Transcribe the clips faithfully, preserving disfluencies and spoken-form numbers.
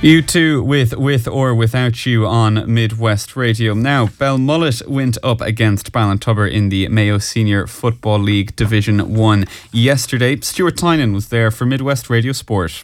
You two with With or Without You on Midwest Radio. Now, Belmullet went up against Ballintubber in the Mayo Senior Football League Division one yesterday. Stuart Tynan was there for Midwest Radio Sport.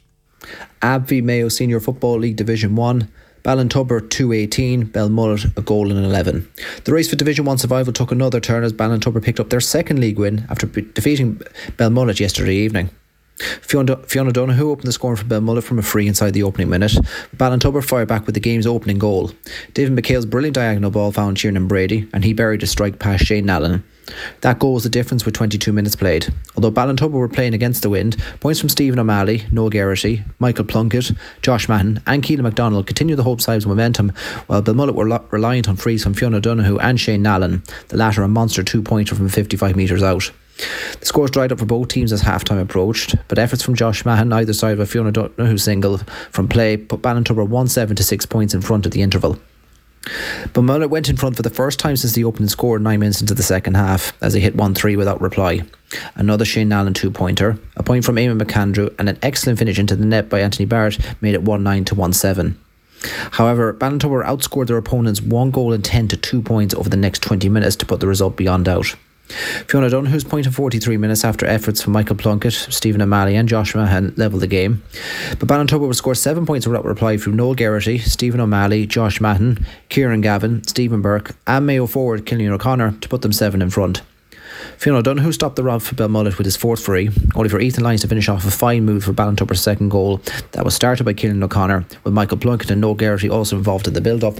A B V Mayo Senior Football League Division one. Ballintubber two eighteen, Belmullet a goal in eleven. The race for Division one survival took another turn as Ballintubber picked up their second league win after defeating Belmullet yesterday evening. Fiona, Fiona Donoghue opened the scoring for Belmullet from a free inside the opening minute. Ballintubber fired back with the game's opening goal. David McHale's brilliant diagonal ball found Tiernan Brady and he buried a strike past Shane Nallen. That goal was the difference with twenty-two minutes played. Although Ballintubber were playing against the wind, points from Stephen O'Malley, Noel Geraghty, Michael Plunkett, Josh Mahon and Keelan MacDonald continued the Hope side's momentum, while Belmullet were lo- reliant on frees from Fiona Donoghue and Shane Nallen, the latter a monster two-pointer from fifty-five metres out. The scores dried up for both teams as half-time approached, but efforts from Josh Mahon either side of a Fiona Donoghue single from play put Ballintubber one seven to six points in front at the interval. Belmullet went in front for the first time since the opening score nine minutes into the second half as they hit one three without reply. Another Shane Nallen two-pointer, a point from Eamon McAndrew and an excellent finish into the net by Anthony Barrett made it one nine to one seven. However, Ballintubber outscored their opponents one goal and ten to two points over the next twenty minutes to put the result beyond doubt. Fiona Donoghue's point in forty-three minutes after efforts from Michael Plunkett, Stephen O'Malley and Josh Mahon levelled the game. But Ballintubber would score seven points without reply from Noel Geraghty, Stephen O'Malley, Josh Mahon, Kieran Gavin, Stephen Burke and Mayo forward Killian O'Connor to put them seven in front. Fiona Donoghue stopped the rob for Belmullet with his fourth free, only for Ethan Lyons to finish off a fine move for Ballintubber's second goal that was started by Killian O'Connor, with Michael Plunkett and Noel Geraghty also involved in the build-up,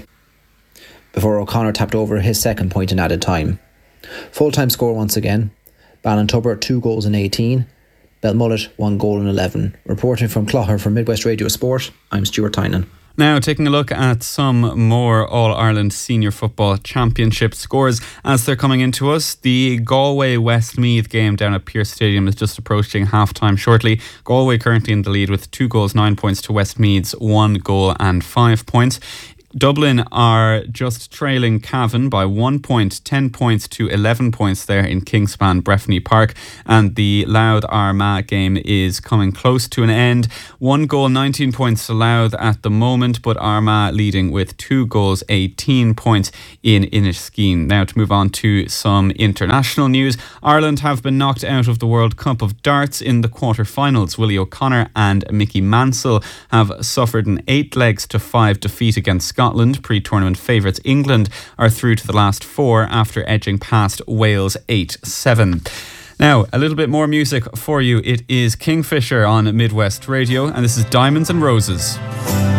before O'Connor tapped over his second point in added time. Full-time score once again. Ballintubber two goals in eighteen, Belmullet one goal in eleven. Reporting from Clogher for Midwest Radio Sport, I'm Stuart Tynan. Now, taking a look at some more All-Ireland Senior Football Championship scores as they're coming into us. The Galway-Westmeath game down at Pearse Stadium is just approaching half-time shortly. Galway currently in the lead with two goals, nine points to Westmeath's one goal and five points. Dublin are just trailing Cavan by one point, ten points to eleven points there in Kingspan Breffni Park, and the Louth Armagh game is coming close to an end. One goal, nineteen points to Louth at the moment, but Armagh leading with two goals, eighteen points in Inniskeen. Now to move on to some international news. Ireland have been knocked out of the World Cup of Darts in the quarter-finals. Willie O'Connor and Mickey Mansell have suffered an eight legs to five defeat against Scotland. Scotland, pre-tournament favourites England, are through to the last four after edging past Wales eight seven. Now, a little bit more music for you. It is Kingfisher on Midwest Radio, and this is Diamonds and Roses.